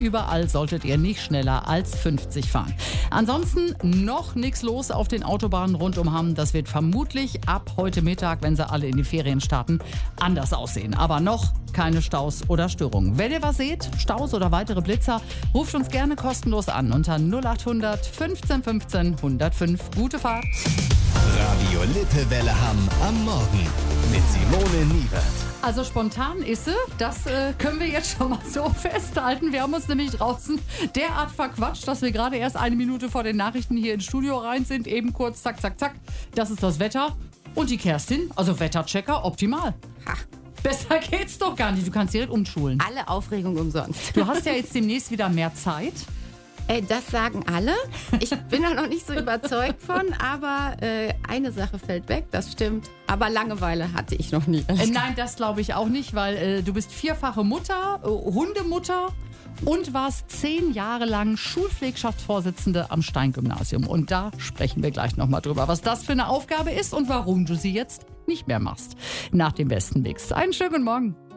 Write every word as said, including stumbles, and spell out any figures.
Überall solltet ihr nicht schneller als fünfzig fahren. Ansonsten noch nichts los auf den Autobahnen rund um Hamm. Das wird vermutlich ab heute Mittag, wenn sie alle in die Ferien starten, anders aussehen. Aber noch keine Staus oder Störungen. Wenn ihr was seht, Staus oder weitere Blitzer, ruft uns gerne kostenlos an unter null acht hundert fünfzehn fünfzehn hundertfünf. Gute Fahrt. Radio Lippewelle Hamm am Morgen mit Simone Niewert. Also spontan ist sie, das äh, können wir jetzt schon mal so festhalten. Wir haben uns nämlich draußen derart verquatscht, dass wir gerade erst eine Minute vor den Nachrichten hier ins Studio rein sind. Eben kurz, zack, zack, zack. Das ist das Wetter. Und die Kerstin, also Wetterchecker, optimal. Ha. Besser geht's doch gar nicht. Du kannst direkt umschulen. Alle Aufregung umsonst. Du hast ja jetzt demnächst wieder mehr Zeit. Ey, das sagen alle. Ich bin da noch nicht so überzeugt von, aber äh, eine Sache fällt weg, das stimmt. Aber Langeweile hatte ich noch nie. Äh, nein, das glaube ich auch nicht, weil äh, du bist vierfache Mutter, äh, Hundemutter und warst zehn Jahre lang Schulpflegschaftsvorsitzende am Stein-Gymnasium. Und da sprechen wir gleich nochmal drüber, was das für eine Aufgabe ist und warum du sie jetzt nicht mehr machst. Nach dem besten Mix. Einen schönen guten Morgen.